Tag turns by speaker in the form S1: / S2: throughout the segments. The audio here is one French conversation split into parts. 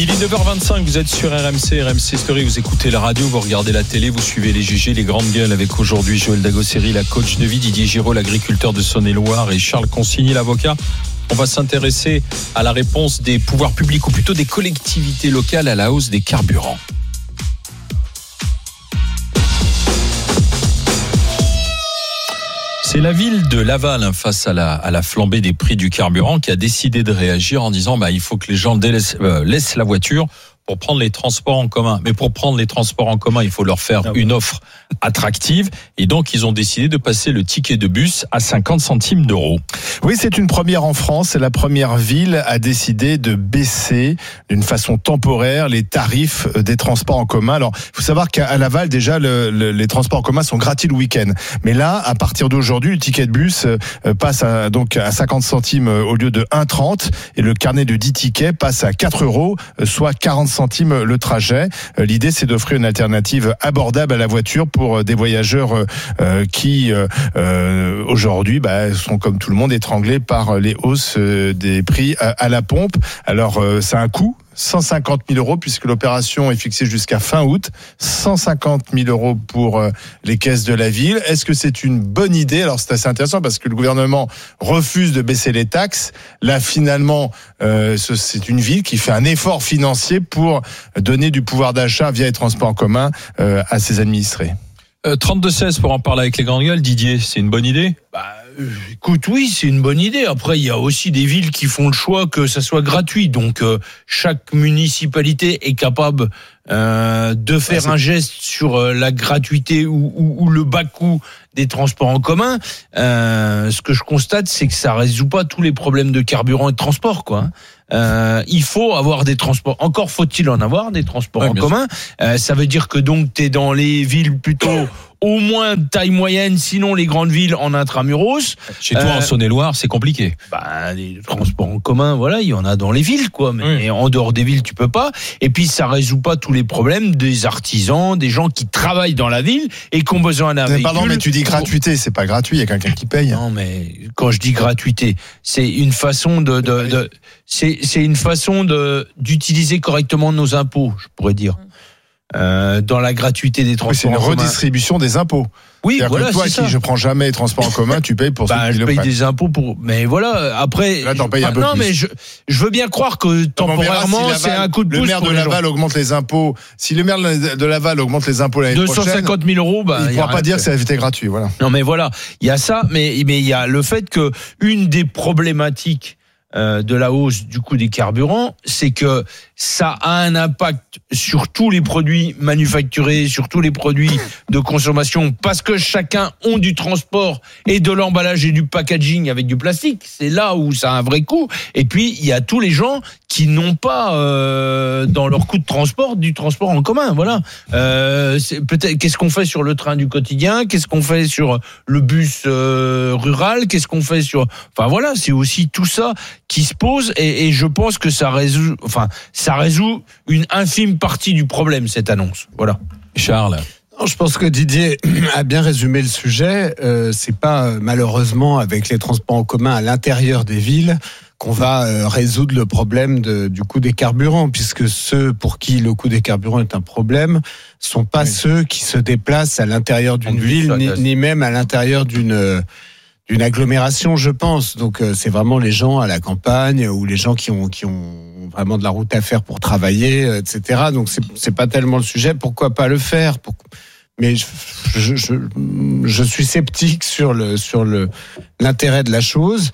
S1: Il est 9h25, vous êtes sur RMC Story, vous écoutez la radio, vous regardez la télé, vous suivez les GG, les grandes gueules avec aujourd'hui Joël Dagosseri, la coach de vie, Didier Giraud, l'agriculteur de Saône-et-Loire et Charles Consigny, l'avocat. On va s'intéresser à la réponse des pouvoirs publics ou plutôt des collectivités locales à la hausse des carburants. C'est la ville de Laval face à la flambée des prix du carburant qui a décidé de réagir en disant il faut que les gens laissent la voiture pour prendre les transports en commun. Mais pour prendre les transports en commun, il faut leur faire une offre attractive. Et donc, ils ont décidé de passer le ticket de bus à 50 centimes d'euros.
S2: Oui, c'est une première en France. C'est la première ville à décider de baisser d'une façon temporaire les tarifs des transports en commun. Alors, il faut savoir qu'à Laval, déjà, les transports en commun sont gratuits le week-end. Mais là, à partir d'aujourd'hui, le ticket de bus passe à 50 centimes au lieu de 1,30 et le carnet de 10 tickets passe à 4 euros, soit 40 centimes le trajet. L'idée, c'est d'offrir une alternative abordable à la voiture pour des voyageurs qui aujourd'hui sont comme tout le monde étranglés par les hausses des prix à la pompe. Alors, ça a un coût. 150 000 euros puisque l'opération est fixée jusqu'à fin août. 150 000 euros pour les caisses de la ville. Est-ce que c'est une bonne idée ? Alors c'est assez intéressant parce que le gouvernement refuse de baisser les taxes. Là finalement, c'est une ville qui fait un effort financier pour donner du pouvoir d'achat via les transports en commun à ses administrés.
S1: 32-16 pour en parler avec les grandes gueules. Didier, c'est une bonne idée ?
S3: Écoute, oui, c'est une bonne idée. Après, il y a aussi des villes qui font le choix que ça soit gratuit. Donc, chaque municipalité est capable de faire un geste sur la gratuité ou le bas coût des transports en commun. Ce que je constate, c'est que ça résout pas tous les problèmes de carburant et de transport, quoi. Il faut avoir des transports. Encore faut-il en avoir des transports en commun. Ça veut dire que donc t'es dans les villes plutôt au moins de taille moyenne, sinon les grandes villes en intramuros.
S1: Chez toi en Saône-et-Loire, c'est compliqué.
S3: Les transports en commun, voilà, il y en a dans les villes, quoi. Mais en dehors des villes, tu peux pas. Et puis ça résout pas tous les problèmes des artisans, des gens qui travaillent dans la ville et qui ont besoin d'un véhicule.
S2: Pardon, mais tu dis gratuité, c'est pas gratuit. Il y a quelqu'un qui paye.
S3: Non, mais quand je dis gratuité, c'est une façon c'est une façon d'utiliser correctement nos impôts, je pourrais dire. Dans la gratuité des transports.
S2: Oui, c'est une redistribution des impôts.
S3: Oui,
S2: c'est-à-dire
S3: voilà,
S2: que toi
S3: c'est ça.
S2: Je prends jamais les transports en commun, tu payes pour ceux qui
S3: je
S2: le
S3: paye
S2: prennent.
S3: des impôts pour. Mais voilà, après.
S2: Là, t'en payes un peu plus.
S3: Mais je veux bien croire que temporairement, c'est un coup de pouce.
S2: Le maire de Laval augmente les impôts. Si le maire de Laval augmente les impôts l'année prochaine,
S3: 250 000 euros,
S2: il ne pourra pas dire que ça a été gratuit, voilà.
S3: Non, mais voilà, il y a ça, mais il y a le fait que une des problématiques de la hausse du coût des carburants, c'est que ça a un impact sur tous les produits manufacturés, sur tous les produits de consommation, parce que chacun ont du transport et de l'emballage et du packaging avec du plastique. C'est là où ça a un vrai coût. Et puis, il y a tous les gens qui n'ont pas dans leur coût de transport du transport en commun. Voilà. Peut-être qu'est-ce qu'on fait sur le train du quotidien, qu'est-ce qu'on fait sur le bus rural, qu'est-ce qu'on fait sur. Enfin voilà, c'est aussi tout ça qui se pose et je pense que ça résout une infime partie du problème, cette annonce. Voilà.
S1: Charles.
S4: Non, je pense que Didier a bien résumé le sujet. C'est pas malheureusement avec les transports en commun à l'intérieur des villes qu'on va résoudre le problème du coût des carburants, puisque ceux pour qui le coût des carburants est un problème sont pas ceux qui se déplacent à l'intérieur d'une ville, ni même à l'intérieur d'une agglomération, je pense. Donc c'est vraiment les gens à la campagne ou les gens qui ont vraiment de la route à faire pour travailler, etc. Donc c'est pas tellement le sujet. Pourquoi pas le faire ? Mais je suis sceptique sur l'intérêt de la chose.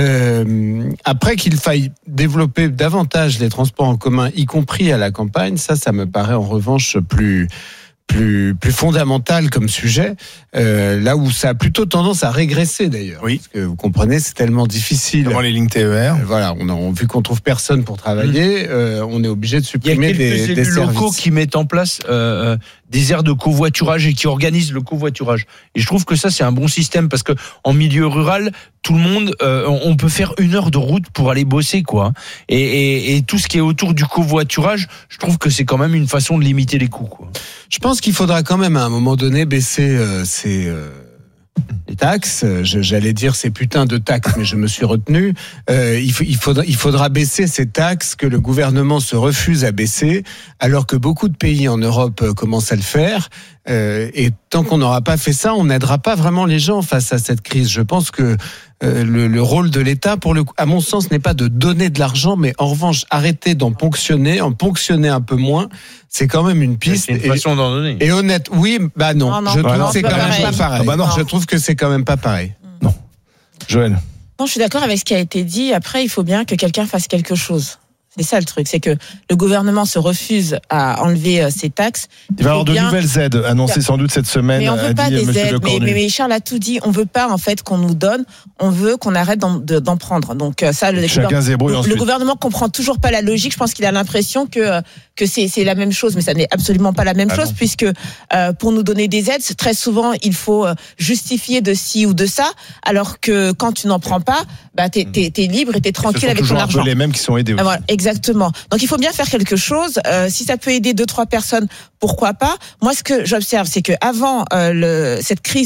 S4: Après qu'il faille développer davantage les transports en commun, y compris à la campagne, ça me paraît en revanche plus fondamental comme sujet, là où ça a plutôt tendance à régresser d'ailleurs. Oui. Parce que vous comprenez, c'est tellement difficile.
S2: Devant les lignes TER.
S4: Voilà, vu qu'on trouve personne pour travailler, on est obligé de supprimer des services.
S3: Il y a quelques élus locaux qui mettent en place des aires de covoiturage et qui organisent le covoiturage. Et je trouve que ça, c'est un bon système parce que en milieu rural, tout le monde, on peut faire 1 heure de route pour aller bosser, quoi. Et tout ce qui est autour du covoiturage, je trouve que c'est quand même une façon de limiter les coûts, quoi.
S4: Je pense qu'il faudra quand même à un moment donné baisser les taxes. J'allais dire ces putains de taxes, mais je me suis retenu. Il faudra baisser ces taxes que le gouvernement se refuse à baisser, alors que beaucoup de pays en Europe commencent à le faire. Et tant qu'on n'aura pas fait ça, on n'aidera pas vraiment les gens face à cette crise. Je pense que le rôle de l'État, à mon sens, n'est pas de donner de l'argent, mais en revanche, arrêter en ponctionner un peu moins. C'est quand même une piste.
S3: C'est une façon d'en donner.
S4: Et honnête, oui, non. Je trouve que c'est quand même pas pareil. Je trouve que c'est quand même pas pareil.
S2: Non. Joël.
S5: Non, je suis d'accord avec ce qui a été dit. Après, il faut bien que quelqu'un fasse quelque chose. C'est ça le truc, c'est que le gouvernement se refuse à enlever ces taxes.
S2: Il va y avoir de nouvelles aides annoncées sans doute cette semaine.
S5: Mais on veut pas des aides. Mais Charles a tout dit. On veut pas en fait qu'on nous donne. On veut qu'on arrête d'en prendre. Donc ça, le gouvernement comprend toujours pas la logique. Je pense qu'il a l'impression que c'est la même chose, mais ça n'est absolument pas la même chose, puisque pour nous donner des aides, très souvent il faut justifier de ci ou de ça, alors que quand tu n'en prends pas, t'es libre et t'es tranquille avec ton argent.
S2: Ce sont les mêmes qui sont aidés aussi.
S5: Voilà, exactement. Donc il faut bien faire quelque chose. Si ça peut aider 2-3 personnes, pourquoi pas. Moi, ce que j'observe, c'est que avant cette crise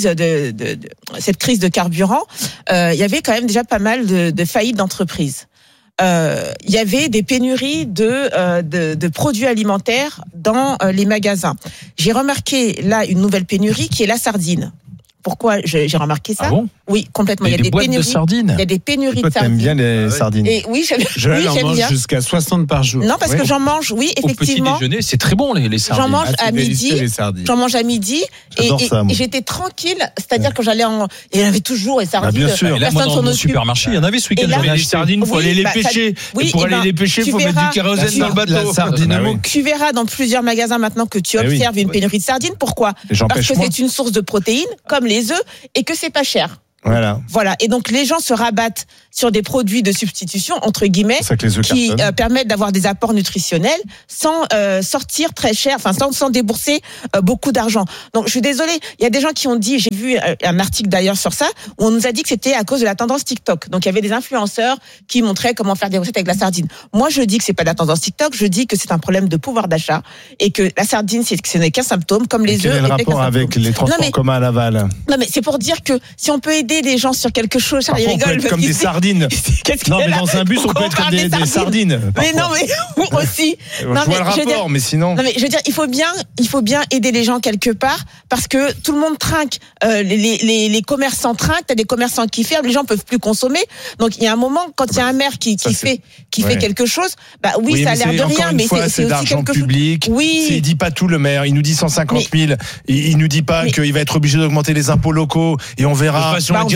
S5: de carburant, il y avait quand même déjà pas mal de faillites d'entreprises. Il y avait des pénuries de produits alimentaires dans les magasins. J'ai remarqué là une nouvelle pénurie qui est la sardine. Pourquoi j'ai remarqué ça?
S1: Ah bon?
S5: Oui, complètement. Il y a des
S1: boîtes
S5: pénuries
S1: de sardines.
S5: Il y a des pénuries
S2: Toi,
S5: de sardines.
S2: T'aimes bien les sardines?
S5: Et oui, j'aime
S4: mange
S5: bien.
S4: Jusqu'à 60 par jour.
S5: Non, parce que j'en mange, oui, effectivement.
S1: Au petit déjeuner, c'est très bon les sardines.
S5: J'en mange à midi. J'en mange à midi. Et j'étais tranquille. C'est-à-dire que j'allais il y en avait toujours les sardines.
S2: Bien sûr.
S1: Là, moi, dans mon supermarché, il y en avait ce week-end.
S3: Les sardines, il faut aller les pêcher. Et pour aller les pêcher, il faut mettre du kérosène dans le bateau.
S5: Tu verras dans plusieurs magasins maintenant que tu observes une pénurie de sardines. Pourquoi? Parce que c'est une source de protéines, comme les œufs, et que c'est pas cher. Voilà. Et donc les gens se rabattent sur des produits de substitution entre guillemets qui permettent d'avoir des apports nutritionnels sans sortir très cher, enfin sans débourser beaucoup d'argent. Donc je suis désolée, il y a des gens qui ont dit, j'ai vu un article d'ailleurs sur ça où on nous a dit que c'était à cause de la tendance TikTok. Donc il y avait des influenceurs qui montraient comment faire des recettes avec la sardine. Moi je dis que c'est pas de la tendance TikTok, je dis que c'est un problème de pouvoir d'achat et que la sardine ce n'est qu'un symptôme comme les œufs.
S2: Quel est le rapport avec les transports communs à Laval?
S5: Non mais c'est pour dire que si on peut aider les gens sur quelque chose, Charles, il rigole.
S2: On peut être comme des sardines. Non, mais dans un bus, on peut être comme des sardines.
S5: Mais non, mais aussi.
S2: Je vois le rapport, mais sinon.
S5: Non, mais je veux dire, il faut bien aider les gens quelque part, parce que tout le monde trinque. Les commerçants trinquent, t'as des commerçants qui ferment, les gens peuvent plus consommer. Donc, il y a un moment, quand il y a un maire qui fait quelque chose, ça a l'air de rien, mais c'est aussi quelque chose.
S2: Public.
S5: Oui.
S2: Il dit pas tout, le maire. Il nous dit 150 000. Il nous dit pas qu'il va être obligé d'augmenter les impôts locaux, et on verra.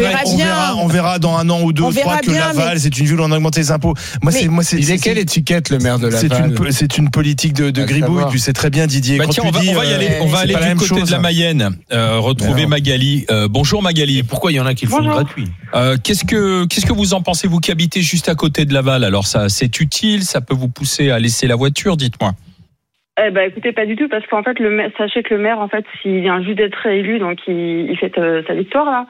S2: On verra dans 1 an ou 2 ou 3 que Laval, c'est une ville où on a augmenté les impôts.
S4: Il est quelle étiquette, le maire de Laval?
S2: C'est une politique de gribouille. Tu sais très bien, Didier.
S1: On va aller du côté de la Mayenne, retrouver Magali. Bonjour Magali.
S3: Pourquoi il y en a qui le font gratuit?
S1: Qu'est-ce que vous en pensez, vous qui habitez juste à côté de Laval? Alors ça, c'est utile, ça peut vous pousser à laisser la voiture, dites-moi.
S6: Écoutez, pas du tout, parce qu'en fait, sachez que le maire, en fait, s'il vient juste d'être réélu, donc il fête sa victoire là.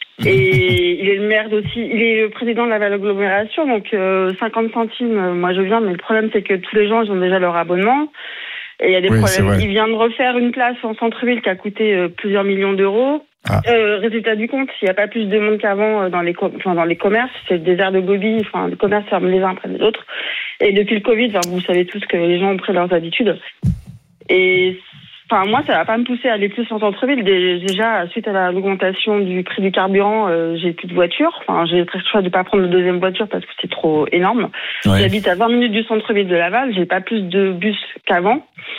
S6: Et il est le maire aussi, il est le président de la Laval Agglomération, donc 50 centimes, moi je viens, mais le problème c'est que tous les gens ils ont déjà leur abonnement et il y a des problèmes. Il vient de refaire une place en centre-ville qui a coûté plusieurs millions d'euros. Résultat du compte, il n'y a pas plus de monde qu'avant dans les commerces, c'est des aires de gobies, les commerces ferment les uns après les autres. Et depuis le Covid, vous savez tous que les gens ont pris leurs habitudes. Et moi, ça va pas me pousser à aller plus en centre-ville. Déjà, suite à l'augmentation du prix du carburant, j'ai plus de voiture. J'ai le choix de pas prendre de deuxième voiture parce que c'est trop énorme. Ouais. J'habite à 20 minutes du centre-ville de Laval. J'ai pas plus de bus qu'avant.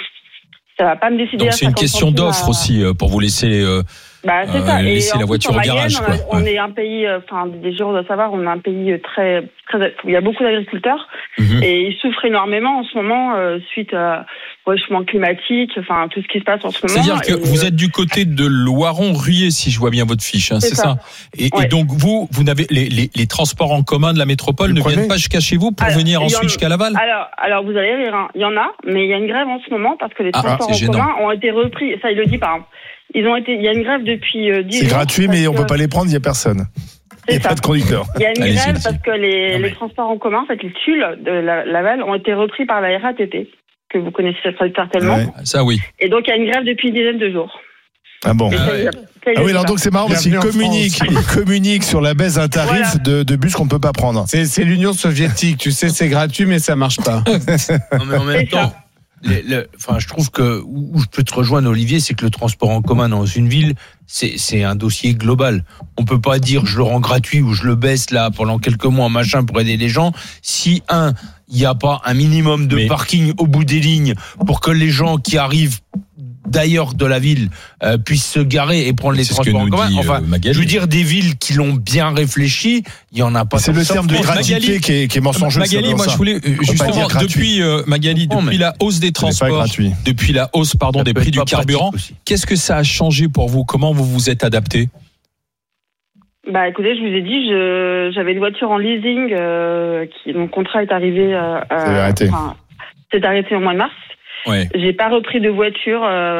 S6: Ça va pas me décider.
S1: Donc c'est une question d'offre aussi pour vous laisser.
S6: C'est ça.
S1: Laisser la voiture au garage.
S6: On est un pays, des gens doivent savoir, on est un pays très, il y a beaucoup d'agriculteurs et ils souffrent énormément en ce moment suite au réchauffement climatique, tout ce qui se passe en ce moment.
S1: C'est-à-dire que vous êtes du côté de Loiron-Ruyer, si je vois bien votre fiche, c'est ça. Et donc vous n'avez les transports en commun de la métropole ne viennent pas jusqu'à chez vous pour venir ensuite jusqu'à Laval.
S6: Alors vous allez rire, il y en a, mais il y a une grève en ce moment parce que les transports en commun ont été repris. Ça, il le dit par exemple. Il y a une grève depuis 10 jours.
S2: C'est gratuit, mais on peut pas les prendre, il y a personne. Il n'y a pas de conducteur.
S6: Il y a une grève parce que les transports en commun, en fait, les TUL de Laval ont été repris par la RATP, que vous connaissez certainement.
S1: Ouais, ça oui.
S6: Et donc il y a une grève depuis une dizaine de jours.
S2: Ah bon. Ah oui, alors donc c'est marrant parce qu'ils communiquent sur la baisse d'un tarif de bus qu'on peut pas prendre.
S4: C'est l'Union soviétique, tu sais, c'est gratuit mais ça marche pas.
S3: Non, mais en même temps, je trouve que où je peux te rejoindre, Olivier, c'est que le transport en commun dans une ville, c'est un dossier global. On peut pas dire je le rends gratuit ou je le baisse là pendant quelques mois machin pour aider les gens. Si il n'y a pas un minimum de parking au bout des lignes pour que les gens qui arrivent d'ailleurs de la ville puissent se garer et prendre les transports en commun. Enfin, je veux dire, des villes qui l'ont bien réfléchi, il y en a pas.
S2: C'est le terme de gratuité qui est mentionné.
S1: Magali, moi je voulais justement depuis depuis la hausse des transports, depuis la hausse des prix du carburant, qu'est-ce que ça a changé pour vous? Comment vous vous êtes adapté?
S6: Bah écoutez, je vous ai dit, j'avais une voiture en leasing, mon contrat est arrivé. C'est arrêté au mois de mars.
S2: Ouais.
S6: J'ai pas repris de voiture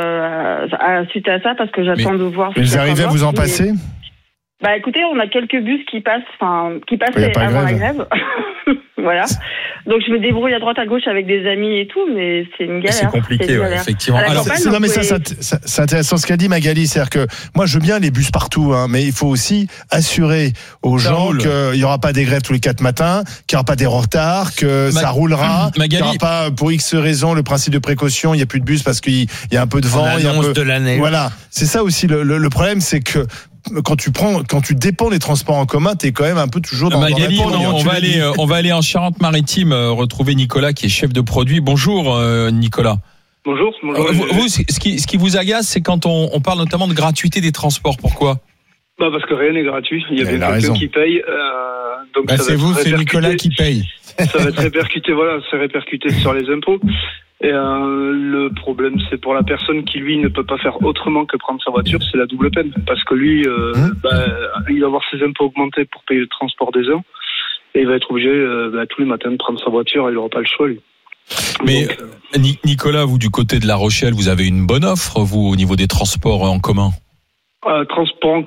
S6: suite à ça parce que j'attends de voir.
S2: Vous arrivez à vous en passer?
S6: Bah écoutez, on a quelques bus qui passaient avant la grève. Voilà. Donc je me débrouille à droite à gauche avec des amis et tout, mais c'est une galère.
S1: C'est compliqué, effectivement.
S2: Alors, c'est intéressant ce qu'a dit Magali, c'est-à-dire que moi je veux bien les bus partout, mais il faut aussi assurer aux gens qu'il n'y aura pas des grèves tous les 4 matins, qu'il n'y aura pas des retards, que ça roulera, qu'il n'y aura pas pour X raisons le principe de précaution, il n'y a plus de bus parce qu'il y a un peu de vent, il y a un peu
S3: de la neige.
S2: Voilà, c'est ça aussi le problème, c'est que quand tu dépends les transports en commun, t'es quand même un peu toujours dans
S1: Magali, on va aller en Charente-Maritime retrouver Nicolas qui est chef de produit. Bonjour Nicolas.
S7: Bonjour.
S1: Vous, ce qui vous agace, c'est quand on parle notamment de gratuité des transports. Pourquoi?
S7: Parce que rien n'est gratuit. Il y a bien quelqu'un qui paye. Donc
S4: c'est Nicolas qui paye.
S7: Ça va être répercuté sur les impôts. Et le problème, c'est pour la personne qui, lui, ne peut pas faire autrement que prendre sa voiture, c'est la double peine. Parce que lui, il va avoir ses impôts augmentés pour payer le transport des uns, et il va être obligé tous les matins de prendre sa voiture, il n'aura pas le choix, lui.
S1: Mais donc, Nicolas, vous, du côté de La Rochelle, vous avez une bonne offre, vous, au niveau des transports en commun?
S7: Transport en